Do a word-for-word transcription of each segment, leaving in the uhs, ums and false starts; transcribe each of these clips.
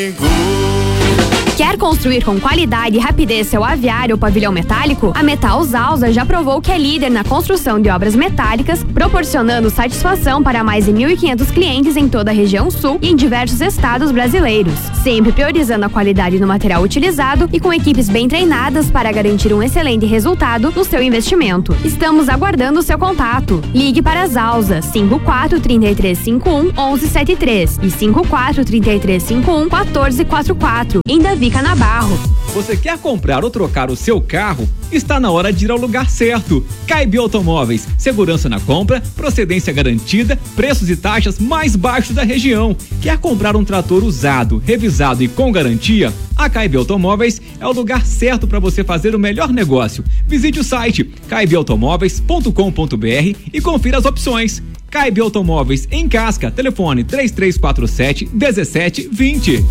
Quer construir com qualidade e rapidez seu aviário ou pavilhão metálico? A Metal Alza já provou que é líder na construção de obras metálicas, proporcionando satisfação para mais de mil e quinhentos clientes em toda a região sul e em diversos estados brasileiros. Sempre priorizando a qualidade do material utilizado e com equipes bem treinadas para garantir um excelente resultado no seu investimento. Estamos aguardando o seu contato. Ligue para as Alza cinco quatro, três três cinco um, um um sete três e cinco quatro, três três cinco um, quatro quatro quatro. Ainda Davi Canabarro. Você quer comprar ou trocar o seu carro? Está na hora de ir ao lugar certo. Caib Automóveis, segurança na compra, procedência garantida, preços e taxas mais baixos da região. Quer comprar um trator usado, revisado e com garantia? A Caib Automóveis é o lugar certo para você fazer o melhor negócio. Visite o site caib automóveis ponto com ponto br e confira as opções. Caib Automóveis em Casca, telefone três três quatro sete, um sete dois zero.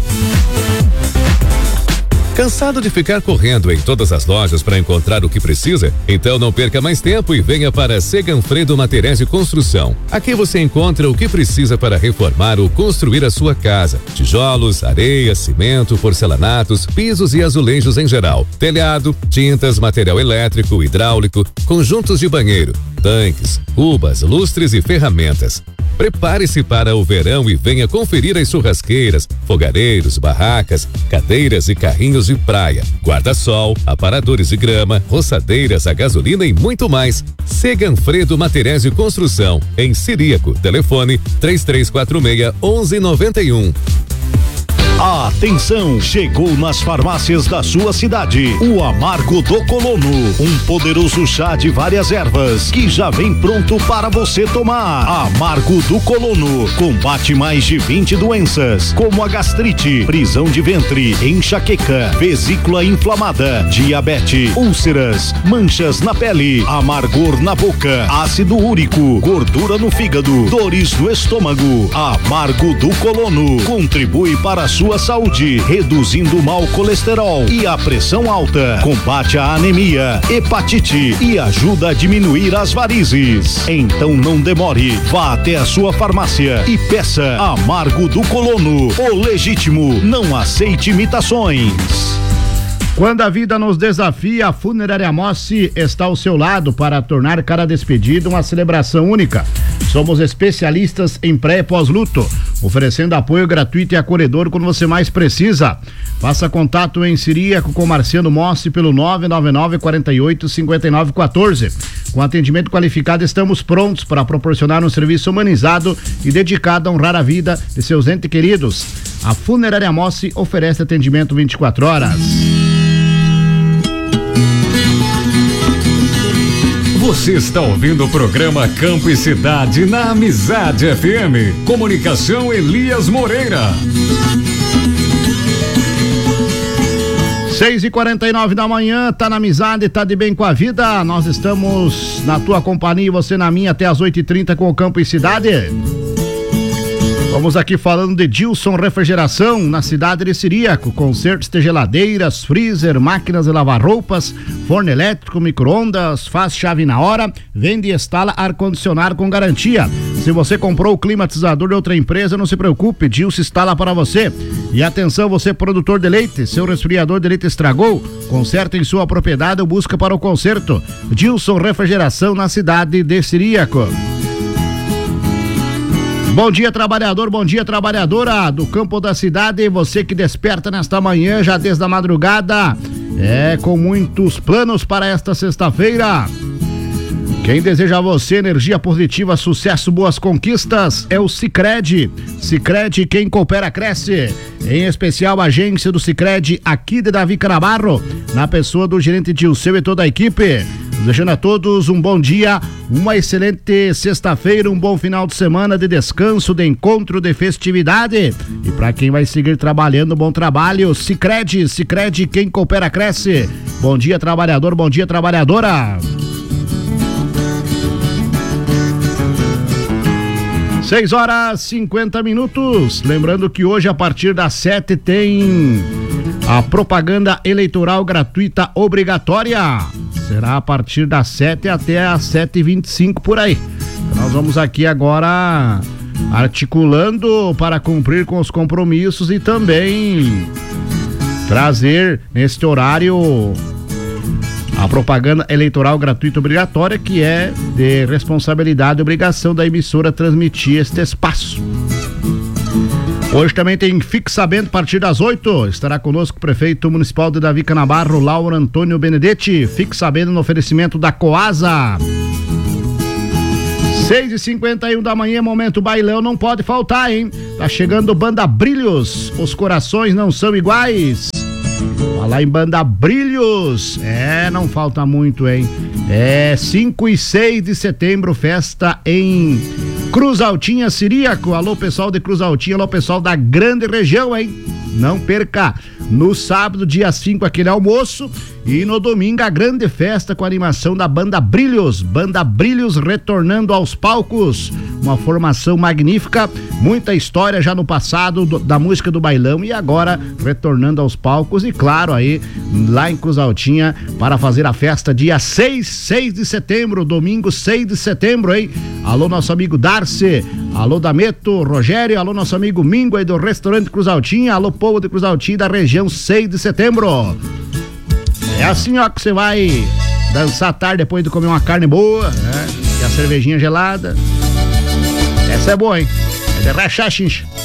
Cansado de ficar correndo em todas as lojas para encontrar o que precisa? Então não perca mais tempo e venha para Seganfredo Materiais de Construção. Aqui você encontra o que precisa para reformar ou construir a sua casa: tijolos, areia, cimento, porcelanatos, pisos e azulejos em geral, telhado, tintas, material elétrico, hidráulico, conjuntos de banheiro, tanques, cubas, lustres e ferramentas. Prepare-se para o verão e venha conferir as churrasqueiras, fogareiros, barracas, cadeiras e carrinhos de praia, guarda-sol, aparadores de grama, roçadeiras a gasolina e muito mais. Seganfredo Materiais de Construção, em Ciríaco, telefone três três quatro seis, um um nove um. Atenção, chegou nas farmácias da sua cidade o Amargo do Colono, um poderoso chá de várias ervas que já vem pronto para você tomar. Amargo do Colono combate mais de vinte doenças, como a gastrite, prisão de ventre, enxaqueca, vesícula inflamada, diabetes, úlceras, manchas na pele, amargor na boca, ácido úrico, gordura no fígado, dores do estômago. Amargo do Colono contribui para a sua saúde, reduzindo o mau colesterol e a pressão alta, combate a anemia, hepatite e ajuda a diminuir as varizes. Então não demore, vá até a sua farmácia e peça Amargo do Colono, o legítimo, não aceite imitações. Quando a vida nos desafia, a Funerária Mossi está ao seu lado para tornar cada despedida uma celebração única. Somos especialistas em pré e pós-luto, oferecendo apoio gratuito e acolhedor quando você mais precisa. Faça contato em Ciríaco com Marciano Mossi pelo nove nove nove, quatro oito, cinco nove um quatro. Com atendimento qualificado, estamos prontos para proporcionar um serviço humanizado e dedicado a honrar a vida de seus entes queridos. A Funerária Mossi oferece atendimento vinte e quatro horas. Você está ouvindo o programa Campo e Cidade na Amizade F M. Comunicação Elias Moreira. seis e quarenta e nove da manhã, tá na amizade, tá de bem com a vida. Nós estamos na tua companhia e você na minha até as oito e trinta com o Campo e Cidade. Vamos aqui falando de Dilson Refrigeração, na cidade de Ciríaco. Concertos de geladeiras, freezer, máquinas de lavar roupas, forno elétrico, micro-ondas, faz chave na hora, vende e instala ar-condicionado com garantia. Se você comprou o climatizador de outra empresa, não se preocupe, Dilson instala para você. E atenção, você produtor de leite, seu resfriador de leite estragou? Conserta em sua propriedade ou busca para o conserto. Dilson Refrigeração, na cidade de Ciríaco. Bom dia, trabalhador, bom dia, trabalhadora do campo da cidade, você que desperta nesta manhã, já desde a madrugada, é, com muitos planos para esta sexta-feira. Quem deseja a você energia positiva, sucesso, boas conquistas, é o Sicredi. Sicredi, quem coopera cresce. Em especial a agência do Sicredi aqui de Davi Canabarro, na pessoa do gerente Dilceu e toda a equipe. Desejando a todos um bom dia, uma excelente sexta-feira, um bom final de semana de descanso, de encontro, de festividade. E para quem vai seguir trabalhando, bom trabalho. Sicredi, Sicredi, quem coopera cresce. Bom dia, trabalhador, bom dia, trabalhadora. seis horas e cinquenta minutos. Lembrando que hoje, a partir das sete, tem a propaganda eleitoral gratuita obrigatória. Será a partir das sete até as sete e vinte e cinco por aí. Nós vamos aqui agora articulando para cumprir com os compromissos e também trazer neste horário a propaganda eleitoral gratuita obrigatória, que é de responsabilidade e obrigação da emissora transmitir este espaço. Hoje também tem Fique Sabendo, a partir das oito. Estará conosco o prefeito municipal de Davi Canabarro, Lauro Antônio Benedetti. Fique Sabendo no oferecimento da Coasa. seis e cinquenta e um da manhã, momento bailão, não pode faltar, hein? Tá chegando Banda Brilhos, os corações não são iguais. Falar em Banda Brilhos, é, não falta muito, hein? É cinco e seis de setembro, festa em Cruz Altinha, Ciríaco. Alô, pessoal de Cruz Altinha, alô, pessoal da grande região, hein? Não perca, no sábado, dia cinco, aquele almoço, e no domingo a grande festa com a animação da Banda Brilhos. Banda Brilhos retornando aos palcos, uma formação magnífica, muita história já no passado do, da música do bailão, e agora retornando aos palcos, e claro, aí lá em Cruz Altinha para fazer a festa dia seis, seis de setembro, domingo seis de setembro, hein? Alô, nosso amigo Darcy, alô, Dameto, Rogério, alô, nosso amigo Mingo aí do restaurante Cruz Altinha, alô, povo de Cruz Altinha da região, seis de setembro. É assim, ó, que você vai dançar tarde depois de comer uma carne boa, né? E a cervejinha gelada. Essa é boa, hein? É de rachar, chincha.